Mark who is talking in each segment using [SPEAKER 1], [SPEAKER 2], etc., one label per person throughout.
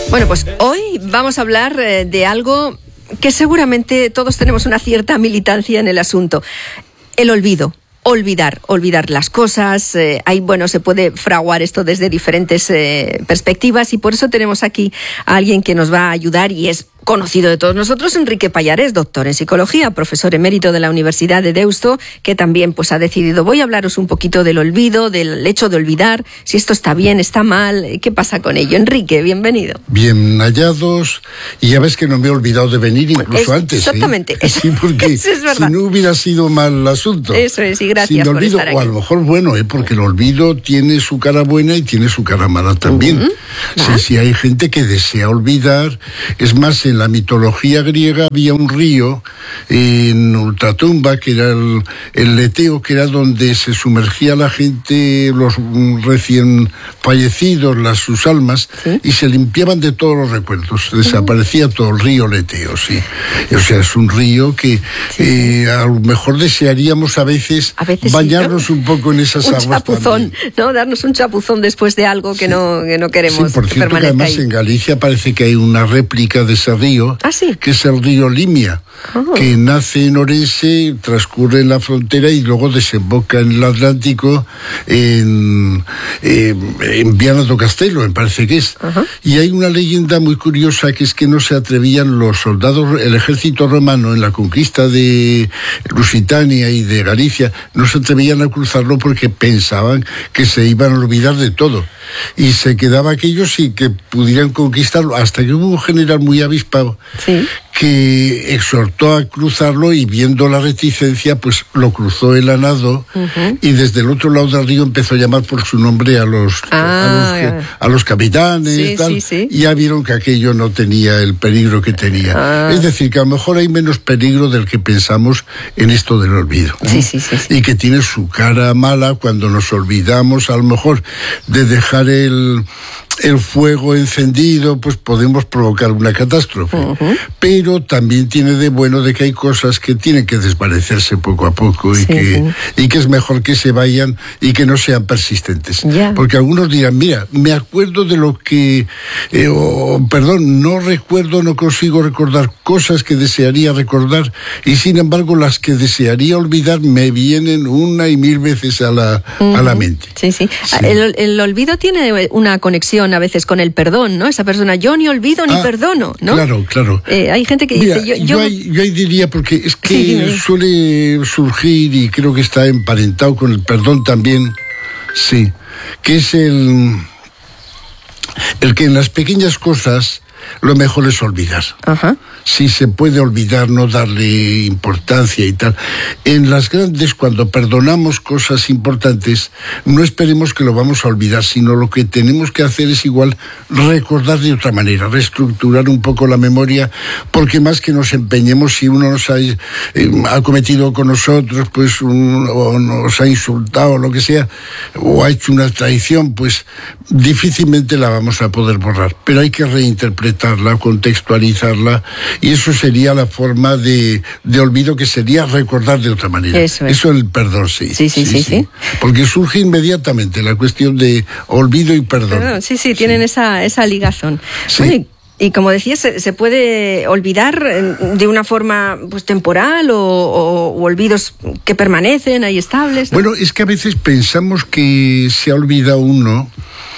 [SPEAKER 1] Bueno, pues hoy vamos a hablar de algo que seguramente todos tenemos una cierta militancia en el asunto: el olvido. Olvidar las cosas. Ahí, bueno, se puede fraguar esto desde diferentes perspectivas, y por eso tenemos aquí a alguien que nos va a ayudar y es conocido de todos nosotros, Enrique Pallares, doctor en psicología, profesor emérito de la Universidad de Deusto, que también pues ha decidido: voy a hablaros un poquito del olvido, del hecho de olvidar, si esto está bien, está mal, qué pasa con ello. Enrique, bienvenido.
[SPEAKER 2] Bien hallados, y ya ves que no me he olvidado de venir incluso antes.
[SPEAKER 1] Exactamente.
[SPEAKER 2] Sí, porque
[SPEAKER 1] eso es
[SPEAKER 2] si no hubiera sido mal el asunto.
[SPEAKER 1] Eso es, y gracias
[SPEAKER 2] Sin
[SPEAKER 1] por
[SPEAKER 2] olvido,
[SPEAKER 1] estar aquí.
[SPEAKER 2] o a lo mejor bueno, porque el olvido tiene su cara buena y tiene su cara mala también. Sí, hay gente que desea olvidar. Es más, en la mitología griega había un río en Ultratumba, que era el Leteo, que era donde se sumergía la gente, los recién fallecidos, sus almas, ¿sí? Y se limpiaban de todos los recuerdos. Desaparecía todo el río Leteo, sí. O sea, es un río que sí. A lo mejor desearíamos a veces bañarnos, ¿sí, ¿no? Un poco en esas aguas. Un
[SPEAKER 1] chapuzón, también, ¿no? Darnos un chapuzón después de algo que, sí, no queremos.
[SPEAKER 2] Sí, por
[SPEAKER 1] que
[SPEAKER 2] cierto, que además ahí en Galicia parece que hay una réplica de ese río,
[SPEAKER 1] ¿sí?
[SPEAKER 2] Que es el río Limia, que nace en Orense, transcurre en la frontera y luego desemboca en el Atlántico, en Viana do Castelo, me parece que es. Y hay una leyenda muy curiosa, que es que no se atrevían los soldados, el ejército romano en la conquista de Lusitania y de Galicia, no se atrevían a cruzarlo porque pensaban que se iban a olvidar de todo. Y se quedaba aquellos sin que pudieran conquistarlo, hasta que hubo un general muy avispado, sí, que exhortó a cruzarlo, y viendo la reticencia, pues lo cruzó él a nado, y desde el otro lado del río empezó a llamar por su nombre a los capitanes, sí, tal, sí. Y ya vieron que aquello no tenía el peligro que tenía. Es decir, que a lo mejor hay menos peligro del que pensamos en esto del olvido, ¿no? Sí. Y que tiene su cara mala cuando nos olvidamos, a lo mejor, de dejar el fuego encendido, pues podemos provocar una catástrofe. Pero también tiene de bueno de que hay cosas que tienen que desvanecerse poco a poco, y que es mejor que se vayan y que no sean persistentes. Porque algunos dirán: mira, me acuerdo de lo que no consigo recordar cosas que desearía recordar, y sin embargo las que desearía olvidar me vienen una y mil veces a la mente. Sí.
[SPEAKER 1] El olvido tiene una conexión a veces con el perdón, ¿no? Esa persona: yo ni olvido ni perdono, ¿no?
[SPEAKER 2] Claro.
[SPEAKER 1] Hay gente que
[SPEAKER 2] mira,
[SPEAKER 1] dice...
[SPEAKER 2] Yo ahí diría, porque es que suele surgir, y creo que está emparentado con el perdón también, sí, que es el que en las pequeñas cosas lo mejor es olvidar. Si se puede olvidar, no darle importancia y tal. En las grandes, cuando perdonamos cosas importantes, no esperemos que lo vamos a olvidar, sino lo que tenemos que hacer es igual recordar de otra manera, reestructurar un poco la memoria, porque más que nos empeñemos, si uno nos ha cometido con nosotros, pues o nos ha insultado, o lo que sea, o ha hecho una traición, pues difícilmente la vamos a poder borrar. Pero hay que reinterpretarla, contextualizarla, y eso sería la forma de olvido, que sería recordar de otra manera. Eso es el perdón, sí. Sí. Porque surge inmediatamente la cuestión de olvido y perdón.
[SPEAKER 1] Sí, tienen esa ligazón. Sí. Bueno, y como decías, ¿se puede olvidar de una forma pues temporal, o olvidos que permanecen ahí estables, ¿no?
[SPEAKER 2] Bueno, es que a veces pensamos que se ha olvidado uno,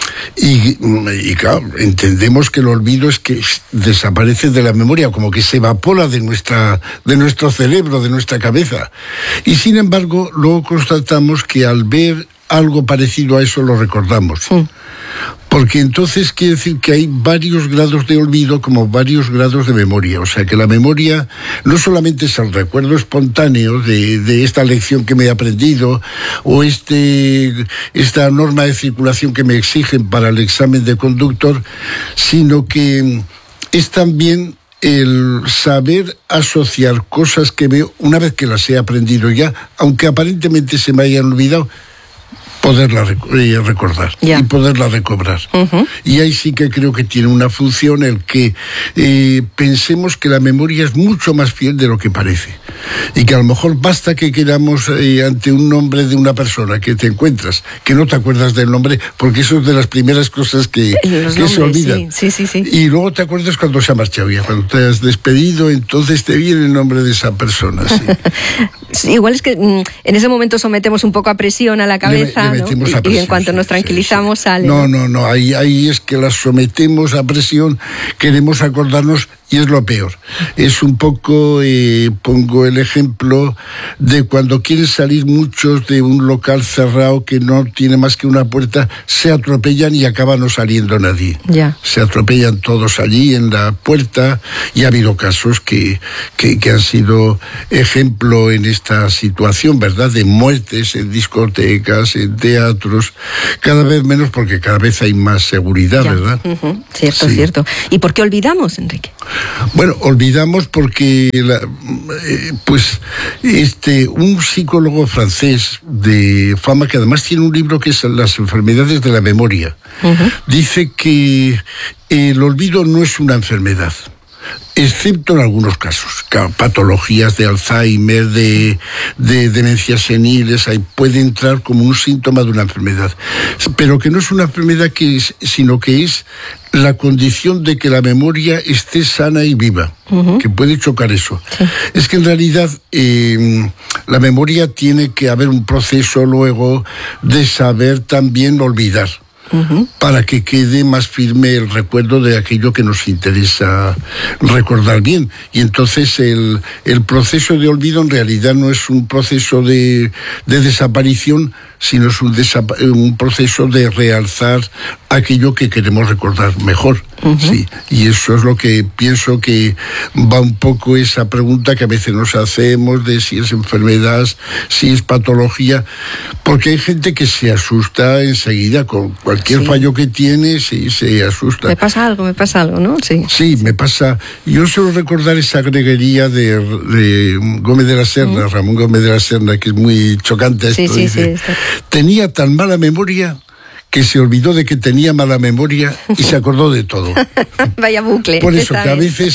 [SPEAKER 2] y claro, entendemos que el olvido es que desaparece de la memoria, como que se evapora de nuestro cerebro, de nuestra cabeza. Y sin embargo, luego constatamos que al ver algo parecido a eso lo recordamos. Porque entonces quiere decir que hay varios grados de olvido como varios grados de memoria. O sea, que la memoria no solamente es el recuerdo espontáneo de esta lección que me he aprendido, o esta norma de circulación que me exigen para el examen de conductor, sino que es también el saber asociar cosas que veo una vez que las he aprendido ya, aunque aparentemente se me hayan olvidado, poderla recordar y poderla recobrar. Y ahí sí que creo que tiene una función el que pensemos que la memoria es mucho más fiel de lo que parece. Y que a lo mejor basta que queramos ante un nombre de una persona que te encuentras, que no te acuerdas del nombre, porque eso es de las primeras cosas que se olvidan.
[SPEAKER 1] Sí.
[SPEAKER 2] Y luego te acuerdas cuando se ha marchado ya, cuando te has despedido, entonces te viene el nombre de esa persona.
[SPEAKER 1] Sí, igual es que en ese momento sometemos un poco a presión a la cabeza,
[SPEAKER 2] le metemos a presión,
[SPEAKER 1] y en cuanto nos tranquilizamos sale.
[SPEAKER 2] No, ahí es que la sometemos a presión, queremos acordarnos y es lo peor. Es un poco, pongo el ejemplo de cuando quieren salir muchos de un local cerrado que no tiene más que una puerta, se atropellan y acaba no saliendo nadie. Se atropellan todos allí en la puerta y ha habido casos que han sido ejemplo en esta situación, ¿verdad? De muertes en discotecas, en teatros, cada vez menos porque cada vez hay más seguridad, ¿verdad?
[SPEAKER 1] Cierto. ¿Y por qué olvidamos, Enrique?
[SPEAKER 2] Bueno, olvidamos porque un psicólogo francés de fama, que además tiene un libro que es Las enfermedades de la memoria, dice que el olvido no es una enfermedad, excepto en algunos casos, patologías de Alzheimer, de demencias seniles, ahí puede entrar como un síntoma de una enfermedad, pero que no es una enfermedad sino que es la condición de que la memoria esté sana y viva, que puede chocar eso. Es que en realidad la memoria tiene que haber un proceso luego de saber también olvidar. Para que quede más firme el recuerdo de aquello que nos interesa recordar bien. Y entonces el proceso de olvido en realidad no es un proceso de desaparición, sino es un proceso de realzar aquello que queremos recordar mejor. Sí, y eso es lo que pienso que va un poco esa pregunta que a veces nos hacemos de si es enfermedad, si es patología, porque hay gente que se asusta enseguida con cualquier fallo que tiene, se asusta.
[SPEAKER 1] Me pasa algo, ¿no?
[SPEAKER 2] Sí, me pasa. Yo suelo recordar esa greguería de Gómez de la Serna, Ramón Gómez de la Serna, que es muy chocante esto. Dice, tenía tan mala memoria que se olvidó de que tenía mala memoria y se acordó de todo.
[SPEAKER 1] Vaya bucle.
[SPEAKER 2] Por eso que a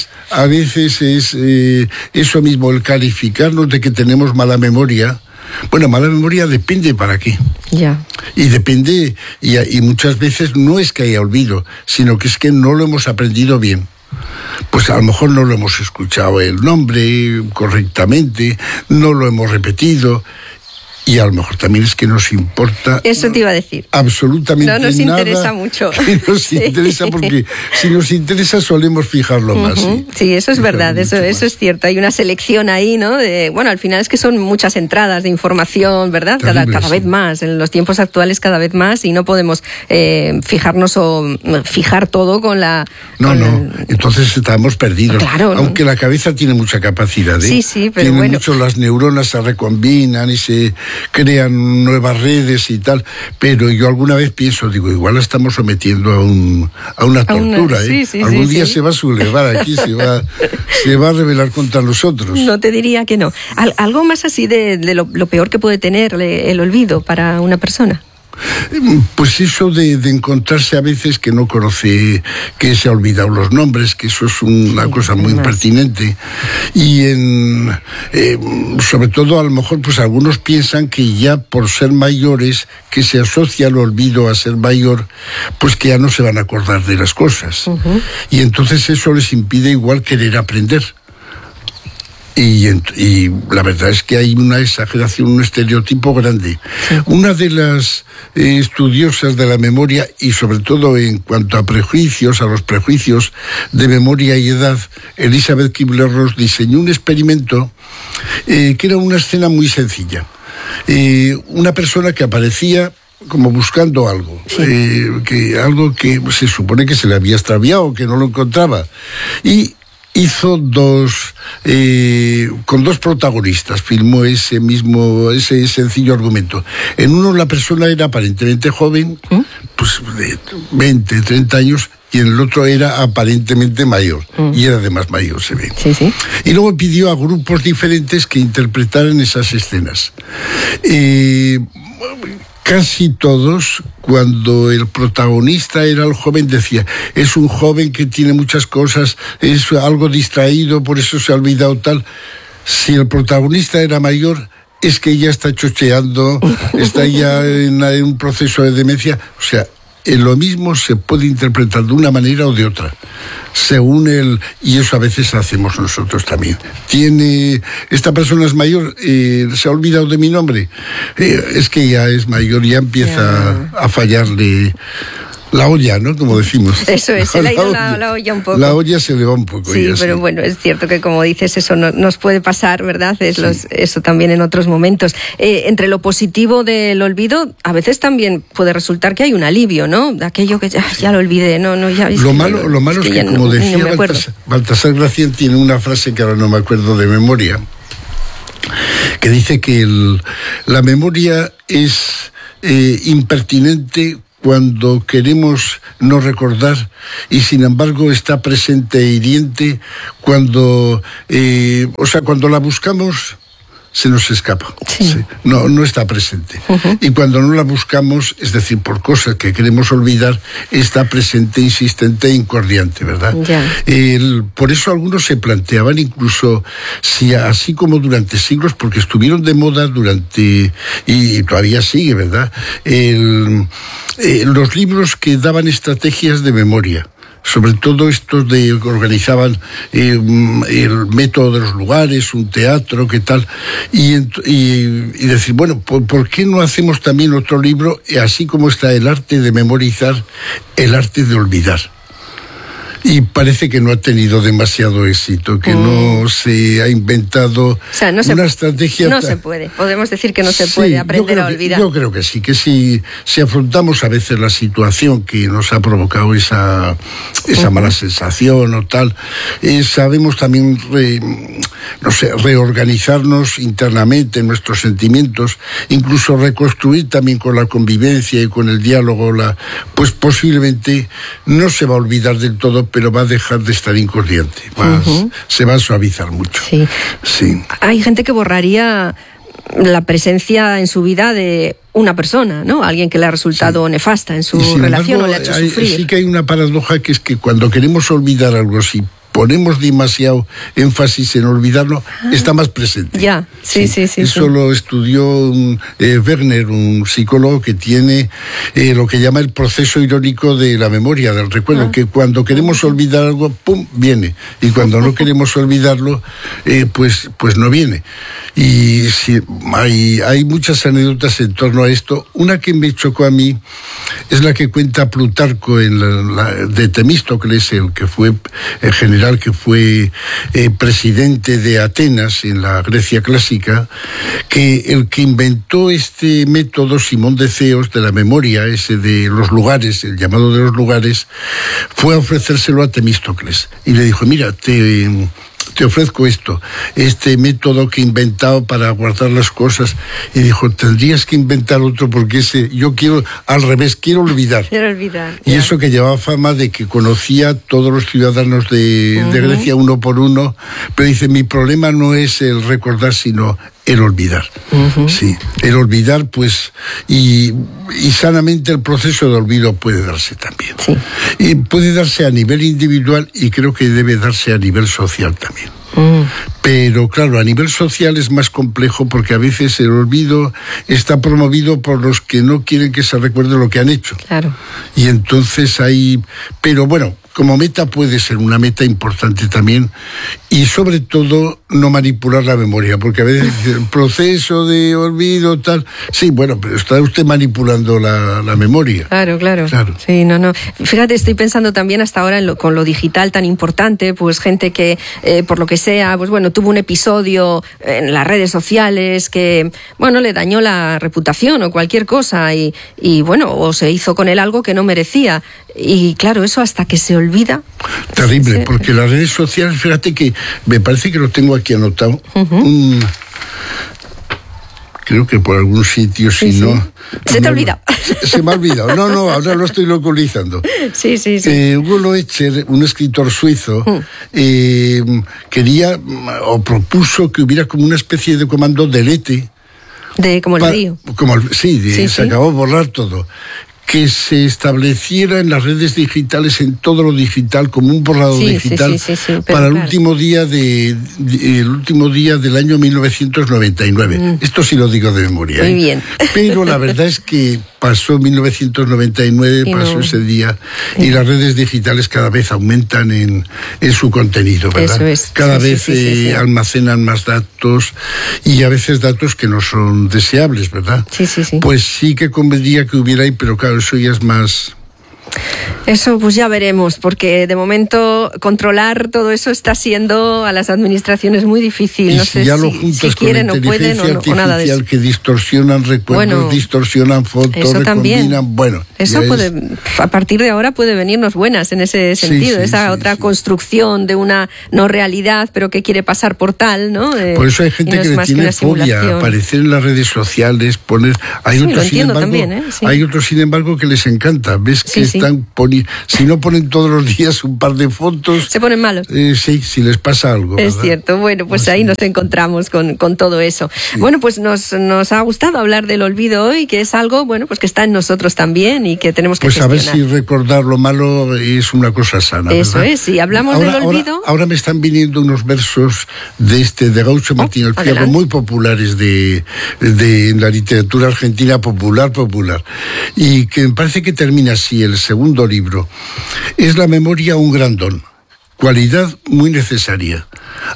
[SPEAKER 2] veces es eso mismo, el calificarnos de que tenemos mala memoria. Bueno, mala memoria depende para qué. Y depende, y muchas veces no es que haya olvido, sino que es que no lo hemos aprendido bien. Pues a lo mejor no lo hemos escuchado el nombre correctamente, no lo hemos repetido. Y a lo mejor también es que nos importa...
[SPEAKER 1] Eso te iba a decir.
[SPEAKER 2] Absolutamente nada.
[SPEAKER 1] No nos interesa mucho.
[SPEAKER 2] Que nos interesa, porque si nos interesa solemos fijarlo más.
[SPEAKER 1] Sí, eso es verdad, eso es cierto. Hay una selección ahí, ¿no? Bueno, al final es que son muchas entradas de información, ¿verdad? Cada vez más, en los tiempos actuales cada vez más, y no podemos fijarnos o fijar todo con la...
[SPEAKER 2] Entonces estamos perdidos.
[SPEAKER 1] Claro,
[SPEAKER 2] aunque la cabeza tiene mucha capacidad, ¿eh?
[SPEAKER 1] Sí, pero
[SPEAKER 2] tiene mucho, las neuronas se recombinan y se crean nuevas redes y tal, pero yo alguna vez pienso, digo, igual la estamos sometiendo a una tortura, ¿eh? Algún día se va a sublevar aquí, se va a rebelar contra nosotros.
[SPEAKER 1] No te diría que no. Algo más así de lo peor que puede tener el olvido para una persona.
[SPEAKER 2] Pues eso de encontrarse a veces que no conoce, que se ha olvidado los nombres, que eso es una cosa muy impertinente. Y sobre todo a lo mejor pues algunos piensan que ya por ser mayores, que se asocia el olvido a ser mayor, pues que ya no se van a acordar de las cosas. Y entonces eso les impide igual querer aprender. Y la verdad es que hay una exageración, un estereotipo grande. Una de las estudiosas de la memoria, y sobre todo en cuanto a prejuicios, a los prejuicios de memoria y edad, Elizabeth Kubler-Ross diseñó un experimento que era una escena muy sencilla. Una persona que aparecía como buscando algo, algo que se supone que se le había extraviado, que no lo encontraba. Y hizo con dos protagonistas, filmó ese sencillo argumento. En uno la persona era aparentemente joven, pues de 20, 30 años, y en el otro era aparentemente mayor, y era además mayor, se ve. Y luego pidió a grupos diferentes que interpretaran esas escenas. casi todos, cuando el protagonista era el joven, decía, es un joven que tiene muchas cosas, es algo distraído, por eso se ha olvidado tal. Si el protagonista era mayor, es que ya está chocheando, está ya en un proceso de demencia. O sea, lo mismo se puede interpretar de una manera o de otra, según y eso a veces hacemos nosotros también. Esta persona es mayor, se ha olvidado de mi nombre, es que ya es mayor, ya empieza a fallarle la olla, ¿no? Como decimos.
[SPEAKER 1] Eso es, se le ha ido la olla un poco.
[SPEAKER 2] La olla se le va un poco.
[SPEAKER 1] Sí, pero bueno, es cierto que como dices, eso nos puede pasar, ¿verdad? Eso también en otros momentos. Entre lo positivo del olvido, a veces también puede resultar que hay un alivio, ¿no? De aquello que ya lo olvidé,
[SPEAKER 2] Lo malo es que como decía Baltasar Gracián, tiene una frase que ahora no me acuerdo de memoria, que dice que la memoria es impertinente cuando queremos no recordar y sin embargo está presente e hiriente cuando la buscamos se nos escapa. Sí. No está presente. Uh-huh. Y cuando no la buscamos, es decir, por cosas que queremos olvidar, está presente, insistente e incordiante, ¿verdad? Yeah. Por eso algunos se planteaban incluso si así como durante siglos, porque estuvieron de moda y todavía sigue, ¿verdad? Los libros que daban estrategias de memoria. Sobre todo estos organizaban el método de los lugares, un teatro, qué tal, y decir, bueno, ¿por qué no hacemos también otro libro, así como está el arte de memorizar, el arte de olvidar? Y parece que no ha tenido demasiado éxito, que no se ha inventado una estrategia...
[SPEAKER 1] No se puede, podemos decir que no se puede aprender a olvidar.
[SPEAKER 2] Yo creo que sí, que si afrontamos a veces la situación que nos ha provocado esa mala sensación o tal, sabemos también, reorganizarnos internamente en nuestros sentimientos, incluso reconstruir también con la convivencia y con el diálogo, pues posiblemente no se va a olvidar del todo, pero va a dejar de estar incordiante, se va a suavizar mucho. Sí.
[SPEAKER 1] Hay gente que borraría la presencia en su vida de una persona, ¿no? Alguien que le ha resultado nefasta en su relación o le ha hecho sufrir.
[SPEAKER 2] Sí que hay una paradoja, que es que cuando queremos olvidar algo así, ponemos demasiado énfasis en olvidarlo, está más presente.
[SPEAKER 1] Ya, sí.
[SPEAKER 2] Eso lo estudió Werner, un psicólogo que tiene lo que llama el proceso irónico de la memoria, del recuerdo, que cuando queremos olvidar algo, ¡pum!, viene. Y cuando no queremos olvidarlo, pues no viene. Y sí, hay muchas anécdotas en torno a esto. Una que me chocó a mí es la que cuenta Plutarco de Temístocles, el que fue general, que fue presidente de Atenas en la Grecia clásica, que el que inventó este método, Simón de Ceos, de la memoria, ese de los lugares, el llamado de los lugares, fue a ofrecérselo a Temístocles y le dijo, mira, te ofrezco este método que he inventado para guardar las cosas. Y dijo, tendrías que inventar otro porque yo quiero, al revés, quiero olvidar. Y eso que llevaba fama de que conocía a todos los ciudadanos de Grecia uno por uno, pero dice, mi problema no es el recordar, sino el olvidar. Sí, el olvidar, pues, y sanamente el proceso de olvido puede darse también. Sí. Y puede darse a nivel individual y creo que debe darse a nivel social también. Pero claro, a nivel social es más complejo porque a veces el olvido está promovido por los que no quieren que se recuerde lo que han hecho. Claro. Y entonces pero bueno, como meta puede ser una meta importante también, y sobre todo no manipular la memoria, porque a veces el proceso de olvido tal, sí, bueno, pero está usted manipulando la memoria.
[SPEAKER 1] Claro. Sí, no. Fíjate, estoy pensando también hasta ahora con lo digital tan importante, pues gente que por lo que sea, pues bueno, tuvo un episodio en las redes sociales que, bueno, le dañó la reputación o cualquier cosa y bueno, o se hizo con él algo que no merecía. Y claro, eso hasta que se olvida.
[SPEAKER 2] Terrible, porque las redes sociales, fíjate que me parece que lo tengo aquí anotado. Creo que por algún sitio, no...
[SPEAKER 1] ¿Se te ha olvidado?
[SPEAKER 2] Se me ha olvidado. No, ahora lo estoy localizando.
[SPEAKER 1] Sí.
[SPEAKER 2] Hugo Loescher, un escritor suizo, quería o propuso que hubiera como una especie de comando delete
[SPEAKER 1] Como el río.
[SPEAKER 2] Se acabó de borrar todo. Que se estableciera en las redes digitales, en todo lo digital, como un borrador digital para el último día del año 1999. Esto sí lo digo de memoria.
[SPEAKER 1] Muy bien.
[SPEAKER 2] Pero la verdad es que pasó 1999, pasó ese día, y las redes digitales cada vez aumentan en su contenido, ¿verdad?
[SPEAKER 1] Eso es.
[SPEAKER 2] Cada vez almacenan más datos, y a veces datos que no son deseables, ¿verdad?
[SPEAKER 1] Sí.
[SPEAKER 2] Pues sí que convendría que hubiera ahí, pero claro, eso ya es más...
[SPEAKER 1] Eso pues ya veremos, porque de momento controlar todo eso está siendo a las administraciones muy difícil.
[SPEAKER 2] Y
[SPEAKER 1] no sé
[SPEAKER 2] ya lo juntas con
[SPEAKER 1] quieren o pueden o nada de eso.
[SPEAKER 2] Que distorsionan recuerdos, distorsionan fotos,
[SPEAKER 1] eso
[SPEAKER 2] recombinan,
[SPEAKER 1] eso puede, a partir de ahora puede venirnos buenas en ese sentido, otra construcción de una no realidad, pero que quiere pasar por tal, ¿no?
[SPEAKER 2] Por eso hay gente que le tiene fobia a aparecer en las redes sociales, poner... Hay otros, sin embargo, que les encanta. Ves que están si no ponen todos los días un par de fotos...
[SPEAKER 1] Se ponen malos.
[SPEAKER 2] Si les pasa algo.
[SPEAKER 1] Es cierto. Bueno, pues ahí nos encontramos con todo eso. Sí. Bueno, pues nos ha gustado hablar del olvido hoy, que es algo, pues que está en nosotros también y que tenemos que gestionar.
[SPEAKER 2] Pues a ver si recordar lo malo es una cosa sana,
[SPEAKER 1] Eso
[SPEAKER 2] ¿verdad?
[SPEAKER 1] es, si hablamos del olvido...
[SPEAKER 2] Ahora me están viniendo unos versos de Gaucho Martín Fierro, muy populares de la literatura argentina popular, y que me parece que termina así el segundo libro. Es la memoria un gran don, cualidad muy necesaria.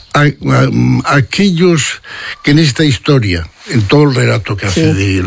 [SPEAKER 2] Aquellos que en esta historia, en todo el relato que hace de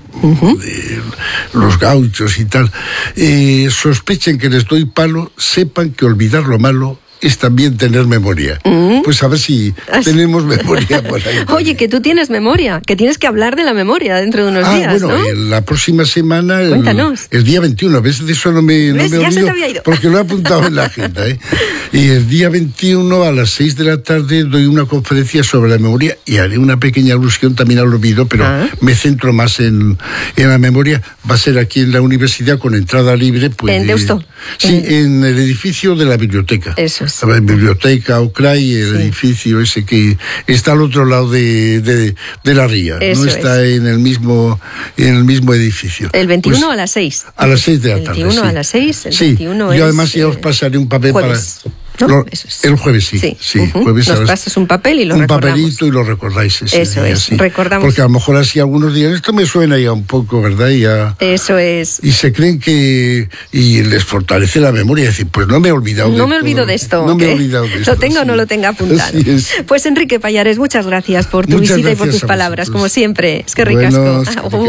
[SPEAKER 2] los gauchos y tal, sospechen que les doy palo, sepan que olvidar lo malo es también tener memoria. Pues a ver si tenemos memoria por ahí.
[SPEAKER 1] Oye, que tú tienes memoria, que tienes que hablar de la memoria dentro de unos días, ¿no?
[SPEAKER 2] La próxima semana, el día 21, ¿ves? De eso no me olvido,
[SPEAKER 1] ya se te había ido.
[SPEAKER 2] Porque lo he apuntado en la agenda, ¿eh? Y el día 21 a las 6 de la tarde doy una conferencia sobre la memoria y haré una pequeña alusión también al olvido, pero me centro más en la memoria. Va a ser aquí en la universidad con entrada libre. Pues,
[SPEAKER 1] ¿En Deusto?
[SPEAKER 2] Sí, en el edificio de la biblioteca.
[SPEAKER 1] Eso es.
[SPEAKER 2] La biblioteca Ocray, el edificio ese que está al otro lado de la ría.
[SPEAKER 1] Eso
[SPEAKER 2] no está en el mismo edificio.
[SPEAKER 1] El 21 a las 6.
[SPEAKER 2] A las 6 de la tarde.
[SPEAKER 1] El 21 a las 6, el 21
[SPEAKER 2] yo además ya os pasaré un papel
[SPEAKER 1] jueves.
[SPEAKER 2] El jueves, jueves
[SPEAKER 1] nos pasas un papel y lo recordamos.
[SPEAKER 2] Un papelito y lo recordáis.
[SPEAKER 1] Eso es, recordamos.
[SPEAKER 2] Porque a lo mejor así algunos días, esto me suena ya un poco, ¿verdad?
[SPEAKER 1] Eso es.
[SPEAKER 2] Y se creen que... Y les fortalece la memoria, decir, pues no me he olvidado de esto.
[SPEAKER 1] No me olvido de esto.
[SPEAKER 2] No me he olvidado de esto.
[SPEAKER 1] Lo tenga o no lo tenga apuntado. Pues Enrique Payares, muchas gracias por tu visita y por tus palabras, como siempre. Es que ricasco.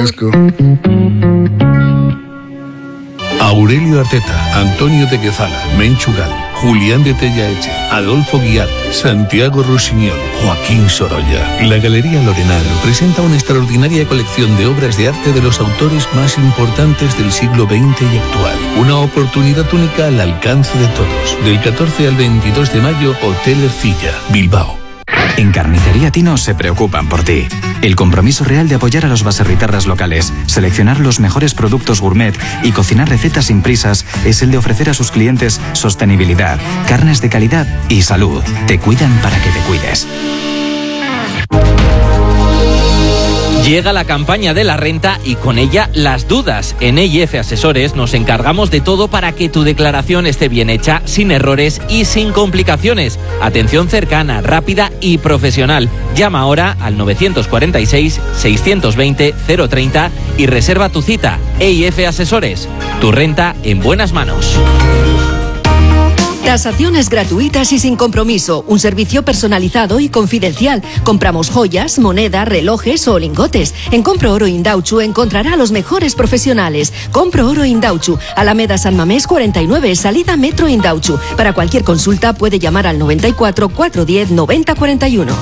[SPEAKER 3] Aurelio Arteta, Antonio de Quezala, Menchugal, Julián de Tellaeche, Adolfo Guiar, Santiago Rusiñol, Joaquín Sorolla. La Galería Lorenar presenta una extraordinaria colección de obras de arte de los autores más importantes del siglo XX y actual. Una oportunidad única al alcance de todos. Del 14 al 22 de mayo, Hotel Ercilla, Bilbao.
[SPEAKER 4] En Carnicería Tino se preocupan por ti. El compromiso real de apoyar a los baserritarras locales, seleccionar los mejores productos gourmet y cocinar recetas sin prisas es el de ofrecer a sus clientes sostenibilidad, carnes de calidad y salud. Te cuidan para que te cuides.
[SPEAKER 5] Llega la campaña de la renta y con ella las dudas. En EIF Asesores nos encargamos de todo para que tu declaración esté bien hecha, sin errores y sin complicaciones. Atención cercana, rápida y profesional. Llama ahora al 946-620-030 y reserva tu cita. EIF Asesores, tu renta en buenas manos.
[SPEAKER 6] Tasaciones gratuitas y sin compromiso. Un servicio personalizado y confidencial. Compramos joyas, moneda, relojes o lingotes. En Compro Oro Indauchu encontrará a los mejores profesionales. Compro Oro Indauchu, Alameda San Mamés 49, salida Metro Indauchu. Para cualquier consulta puede llamar al 94 410 90 41.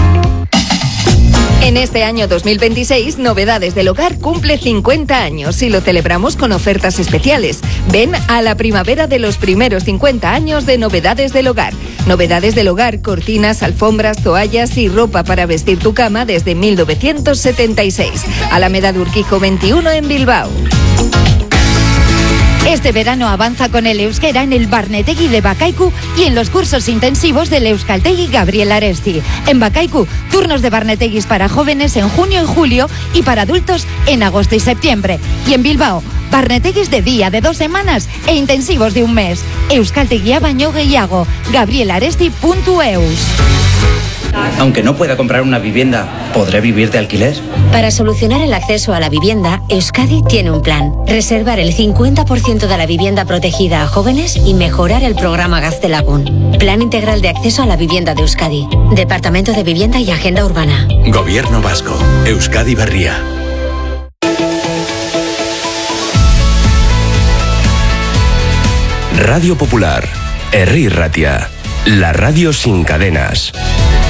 [SPEAKER 7] En este año 2026, Novedades del Hogar cumple 50 años y lo celebramos con ofertas especiales. Ven a la primavera de los primeros 50 años de Novedades del Hogar. Novedades del Hogar, cortinas, alfombras, toallas y ropa para vestir tu cama desde 1976. Alameda de Urquijo 21 en Bilbao.
[SPEAKER 8] Este verano avanza con el euskera en el Barnetegui de Bakaiku y en los cursos intensivos del Euskaltegui Gabriel Aresti. En Bakaiku, turnos de Barneteguis para jóvenes en junio y julio y para adultos en agosto y septiembre. Y en Bilbao, Barneteguis de día de 2 semanas e intensivos de 1 mes. Euskaltegia baino gehiago. gabrielaresti.eus.
[SPEAKER 9] Aunque no pueda comprar una vivienda, ¿podré vivir de alquiler?
[SPEAKER 10] Para solucionar el acceso a la vivienda, Euskadi tiene un plan. Reservar el 50% de la vivienda protegida a jóvenes y mejorar el programa Gaztelagun. Plan integral de acceso a la vivienda de Euskadi. Departamento de Vivienda y Agenda Urbana.
[SPEAKER 11] Gobierno Vasco. Euskadi Berria. Radio Popular. Herri Ratia. La radio sin cadenas.